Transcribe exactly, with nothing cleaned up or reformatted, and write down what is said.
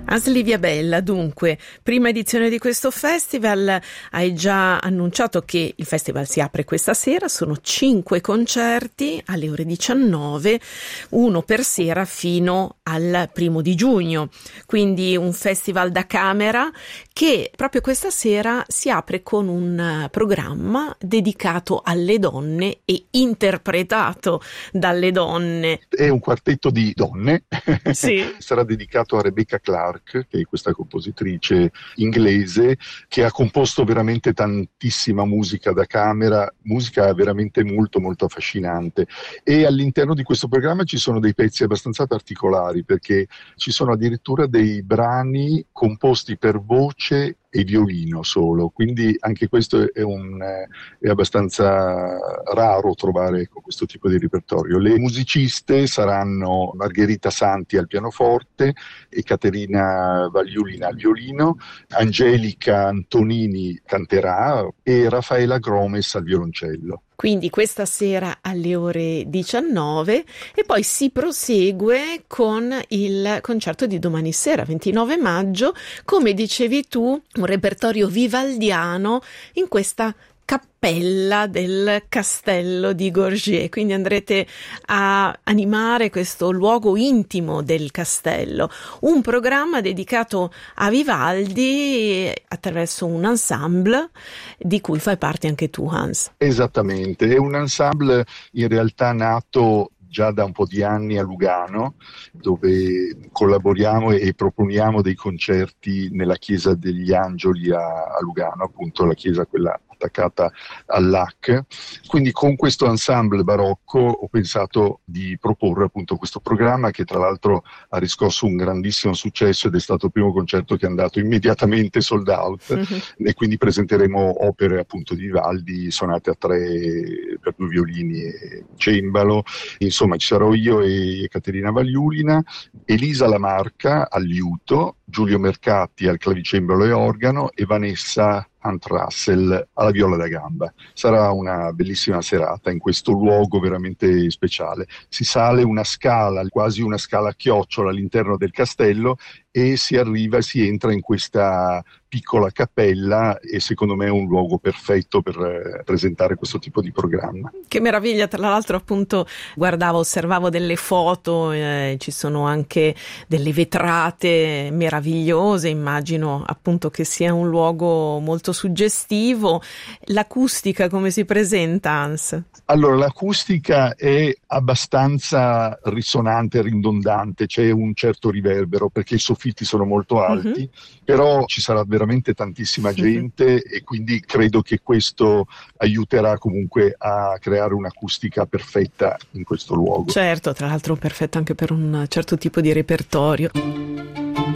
Aslivia Bella, dunque, prima edizione di questo festival, hai già annunciato che il festival si apre questa sera, sono cinque concerti alle ore diciannove, uno per sera fino al primo di giugno, quindi un festival da camera che proprio questa sera si apre con un programma dedicato alle donne e interpretato dalle donne. È un quartetto di donne, sì. Sarà dedicato a Rebecca Clark, che è questa compositrice inglese che ha composto veramente tantissima musica da camera, musica veramente molto molto affascinante, e all'interno di questo programma ci sono dei pezzi abbastanza particolari perché ci sono addirittura dei brani composti per voce e violino solo, quindi anche questo è, un, è abbastanza raro trovare con questo tipo di repertorio. Le musiciste saranno Margherita Santi al pianoforte e Caterina Vagliulina al violino, Angelica Antonini canterà e Raffaella Gromes al violoncello. Quindi questa sera alle ore diciannove e poi si prosegue con il concerto di domani sera, ventinove maggio, come dicevi tu, un repertorio vivaldiano in questa cappella del castello di Gorgier, quindi andrete a animare questo luogo intimo del castello, un programma dedicato a Vivaldi attraverso un ensemble di cui fai parte anche tu, Hans. Esattamente, è un ensemble in realtà nato già da un po' di anni a Lugano, dove collaboriamo e proponiamo dei concerti nella Chiesa degli Angeli a, a Lugano, appunto la chiesa quella attaccata all'A C. Quindi con questo ensemble barocco ho pensato di proporre appunto questo programma che tra l'altro ha riscosso un grandissimo successo ed è stato il primo concerto che è andato immediatamente sold out, mm-hmm. E quindi presenteremo opere appunto di Vivaldi, sonate a tre per due violini e cembalo. Insomma ci sarò io e Caterina Vagliulina, Elisa Lamarca al liuto, Giulio Mercatti al clavicembalo e organo e Vanessa Hunt Russell alla viola da gamba. Sarà una bellissima serata in questo luogo veramente speciale. Si sale una scala, quasi una scala a chiocciola all'interno del castello e si arriva, si entra in questa piccola cappella e secondo me è un luogo perfetto per eh, presentare questo tipo di programma. Che meraviglia, tra l'altro appunto guardavo, osservavo delle foto, eh, ci sono anche delle vetrate meravigliose, immagino appunto che sia un luogo molto suggestivo. L'acustica come si presenta, Hans? Allora, l'acustica è abbastanza risonante, ridondante, c'è un certo riverbero perché i soffitti sono molto alti, uh-huh. Però ci sarà veramente tantissima gente, uh-huh. E quindi credo che questo aiuterà comunque a creare un'acustica perfetta in questo luogo. Certo, tra l'altro perfetta anche per un certo tipo di repertorio.